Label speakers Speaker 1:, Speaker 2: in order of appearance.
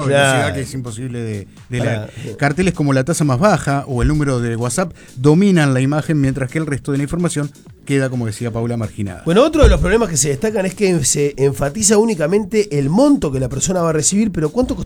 Speaker 1: velocidad que es imposible de leer. Carteles como la tasa más baja o el número de WhatsApp dominan la imagen, mientras que el resto de la información queda, como decía Paula, marginada.
Speaker 2: Bueno, otro de los problemas que se destacan es que se enfatiza únicamente el monto que la persona va a recibir, pero ¿cuánto